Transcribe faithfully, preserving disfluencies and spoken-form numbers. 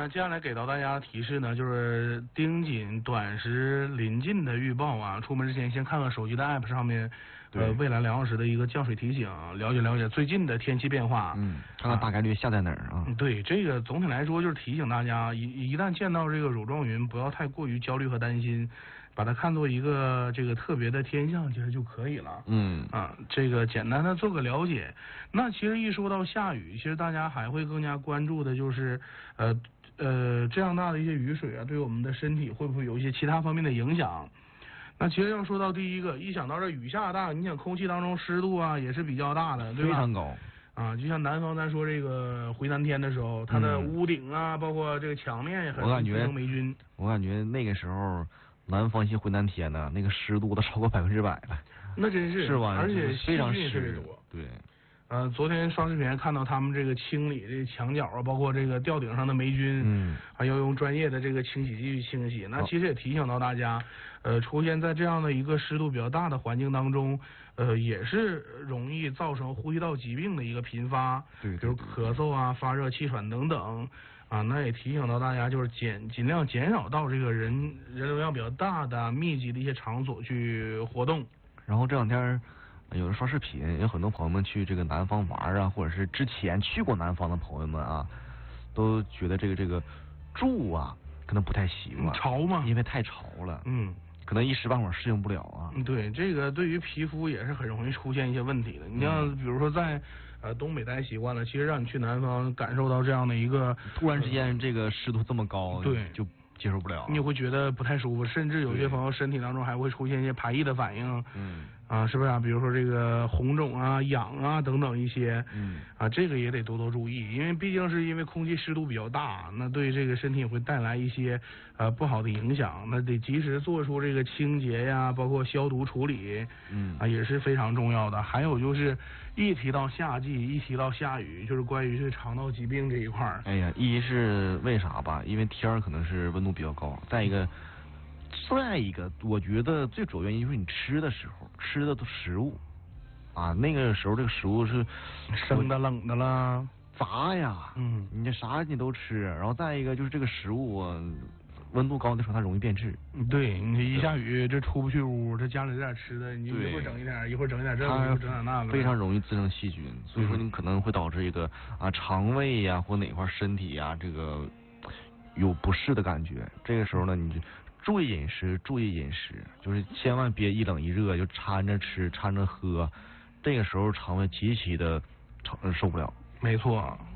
呢，接下来给到大家的提示呢，就是盯紧短时临近的预报啊，出门之前先看看手机的 app 上面，呃，未来两小时的一个降水提醒，了解了解最近的天气变化。 嗯，看看大概率下在哪儿啊？ 嗯，对，这个总体来说就是提醒大家，一一旦见到这个乳状云，不要太过于焦虑和担心，把它看作一个这个特别的天象，其实就可以了。 嗯啊，这个简单的做个了解。那其实一说到下雨，其实大家还会更加关注的就是，呃呃，这样大的一些雨水啊，对我们的身体会不会有一些其他方面的影响？那其实要说到第一个，一想到这雨下大，你想空气当中湿度啊也是比较大的，对吧？ 非常高。 啊，就像南方咱说这个回南天的时候，它的屋顶啊，嗯、包括这个墙面也很容易滋生霉菌。 我感觉那个时候南方一些回南天呢，那个湿度都超过百分之百了。 那真是是吧？ 而且非常湿，特别多。 对。 呃，昨天刷视频看到他们这个清理这墙角啊，包括这个吊顶上的霉菌， 嗯， 还要用专业的这个清洗剂去清洗。那其实也提醒到大家，呃，出现在这样的一个湿度比较大的环境当中，呃，也是容易造成呼吸道疾病的一个频发， 对， 比如咳嗽啊、发热、气喘等等。啊，那也提醒到大家，就是减尽量减少到这个人人流量比较大的、密集的一些场所去活动。 然后这两天有人刷视频，有很多朋友们去这个南方玩啊，或者是之前去过南方的朋友们啊，都觉得这个这个住啊可能不太习惯， 潮嘛， 因为太潮了， 嗯， 可能一时半会儿适应不了啊。 对，这个对于皮肤也是很容易出现一些问题的。你像比如说在呃东北待习惯了，其实让你去南方感受到这样的一个突然之间这个湿度这么高， 对， 就接受不了， 你会觉得不太舒服，甚至有些朋友身体当中还会出现一些排异的反应， 嗯， 啊，是不是啊？比如说这个红肿啊、痒啊等等一些， 嗯， 啊，这个也得多多注意，因为毕竟是因为空气湿度比较大，那对这个身体会带来一些呃不好的影响，那得及时做出这个清洁呀，包括消毒处理， 嗯， 啊，也是非常重要的。还有就是一提到夏季，一提到下雨，就是关于这肠道疾病这一块儿。 哎呀，一是为啥吧？因为天儿可能是温度比较高，再一个。再一个，我觉得最主要原因就是你吃的时候吃的食物啊，那个时候这个食物是生的、冷的啦， 杂呀， 嗯， 你这啥你都吃，然后再一个就是这个食物啊，温度高的时候它容易变质。 对，你一下雨这出不去屋，这家里这点吃的，你一会儿整一点，一会儿整一点这个，一会儿整点那个， 非常容易滋生细菌，所以说你可能会导致一个啊肠胃呀、啊、或哪块身体呀、啊、这个有不适的感觉。这个时候呢，你就。注意饮食，注意饮食，就是千万别一冷一热就掺着吃、掺着喝，这个时候肠胃极其的承受不了。 没错。